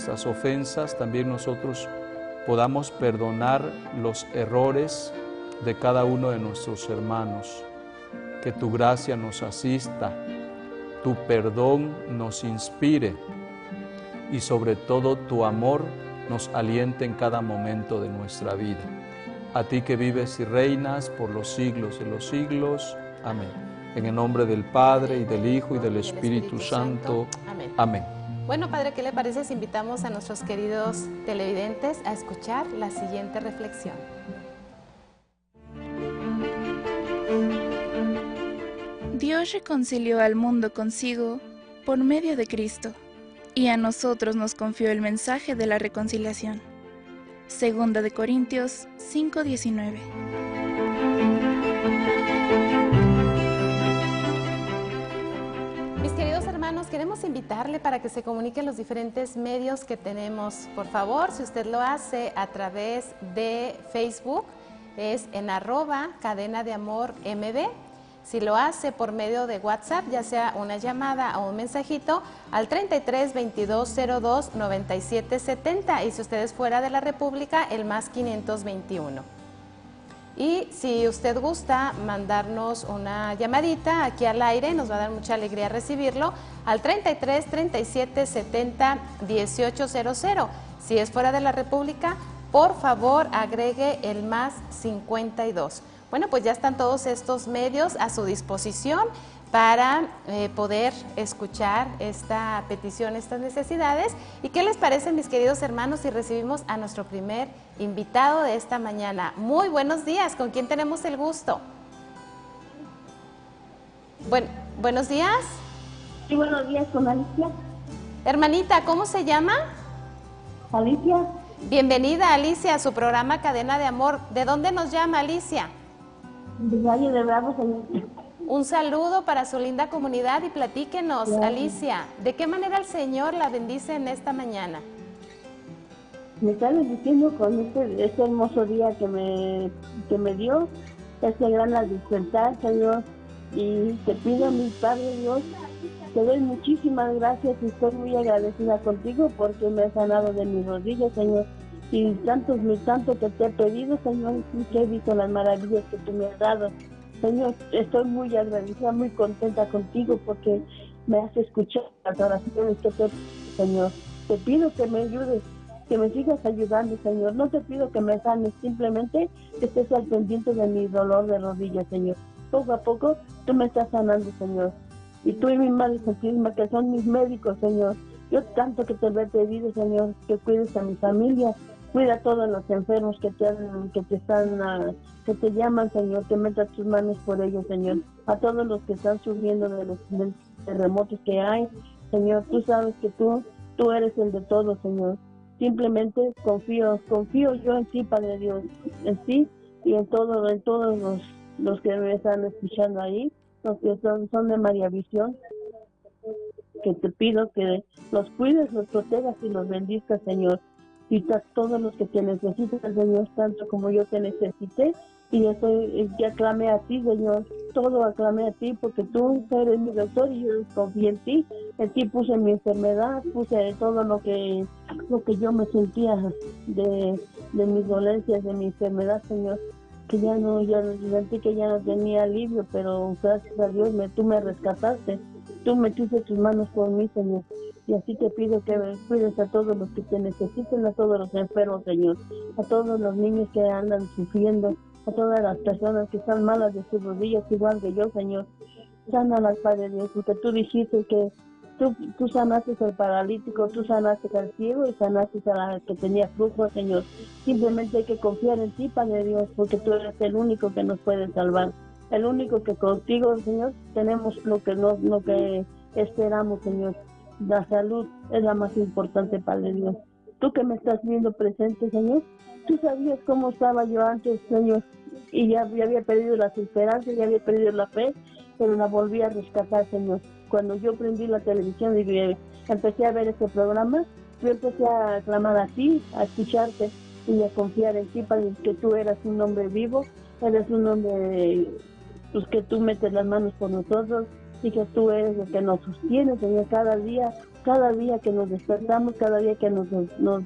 nuestras ofensas, también nosotros podamos perdonar los errores de cada uno de nuestros hermanos. Que tu gracia nos asista, tu perdón nos inspire y sobre todo tu amor nos aliente en cada momento de nuestra vida. A ti que vives y reinas por los siglos de los siglos. Amén. En el nombre del Padre, y del Hijo, y del Espíritu Santo. Amén. Amén. Bueno, Padre, ¿qué le parece si invitamos a nuestros queridos televidentes a escuchar la siguiente reflexión? Dios reconcilió al mundo consigo por medio de Cristo, y a nosotros nos confió el mensaje de la reconciliación. Segunda de Corintios 5:19. Mis queridos hermanos, queremos invitarle para que se comunique en los diferentes medios que tenemos. Por favor, si usted lo hace a través de Facebook, es en @cadenadeamormb. Si lo hace por medio de WhatsApp, ya sea una llamada o un mensajito, al 33 22 02 97 70. Y si usted es fuera de la República, el más 521. Y si usted gusta mandarnos una llamadita aquí al aire, nos va a dar mucha alegría recibirlo, al 33 37 70 1800. Si es fuera de la República, por favor agregue el más 52. Bueno, pues ya están todos estos medios a su disposición para poder escuchar esta petición, estas necesidades. ¿Y qué les parece, mis queridos hermanos, si recibimos a nuestro primer invitado de esta mañana? Muy buenos días, ¿con quién tenemos el gusto? Buenos días. Sí, buenos días, con Alicia. Hermanita, ¿cómo se llama? Alicia. Bienvenida, Alicia, a su programa Cadena de Amor. ¿De dónde nos llama, Alicia? De Valle de Bravo, señor. Un saludo para su linda comunidad y platíquenos, Alicia, ¿de qué manera el Señor la bendice en esta mañana? Me está bendiciendo con este hermoso día que me dio, este gran al despertar, Señor, y te pido, mi Padre Dios, te doy muchísimas gracias y estoy muy agradecida contigo porque me has sanado de mis rodillas, Señor, y tanto que te he pedido, Señor, y que he visto las maravillas que tú me has dado. Señor, estoy muy agradecida, muy contenta contigo porque me has escuchado las oraciones que te pido, Señor. Te pido que me ayudes, que me sigas ayudando, Señor. No te pido que me sanes, simplemente que estés al pendiente de mi dolor de rodillas, Señor. Poco a poco tú me estás sanando, Señor. Y tú y mi Madre Santísima, que son mis médicos, Señor. Yo tanto que te he pedido, Señor, que cuides a mi familia. Cuida a todos los enfermos que te llaman, Señor, que metas tus manos por ellos, Señor. A todos los que están sufriendo de los terremotos que hay, Señor, tú sabes que tú eres el de todos, Señor. Simplemente confío yo en ti, Padre Dios, en ti y en todos los que me están escuchando ahí, los que son de María Visión, que te pido que los cuides, los protejas y los bendizcas, Señor. Y a todos los que te necesitan, Señor, tanto como yo te necesité, y ya clamé a ti, Señor, todo aclamé a ti, porque tú eres mi doctor y yo confío en ti puse mi enfermedad, puse todo lo que yo me sentía de mis dolencias, de mi enfermedad, Señor, que ya sentí que ya no tenía alivio, pero gracias a Dios tú me rescataste, tú metiste tus manos por mí, Señor. Y así te pido que cuides a todos los que te necesiten, a todos los enfermos, Señor, a todos los niños que andan sufriendo, a todas las personas que están malas de sus rodillas, igual que yo, Señor. Sánalas, Padre Dios, porque tú dijiste que tú sanaste al paralítico, tú sanaste al ciego y sanaste a la que tenía flujo, Señor. Simplemente hay que confiar en ti, Padre Dios, porque tú eres el único que nos puede salvar. El único que contigo, Señor, tenemos lo que esperamos, Señor. La salud es la más importante, Padre Dios. Tú que me estás viendo presente, Señor, tú sabías cómo estaba yo antes, Señor, y ya había perdido las esperanzas, ya había perdido la fe, pero la volví a rescatar, Señor. Cuando yo prendí la televisión y empecé a ver este programa, yo empecé a clamar a ti, a escucharte y a confiar en ti, Padre, que tú eras un hombre vivo, eres un hombre pues, que tú metes las manos por nosotros, y que tú eres el que nos sostiene, Señor, cada día cada día que nos despertamos, cada día que nos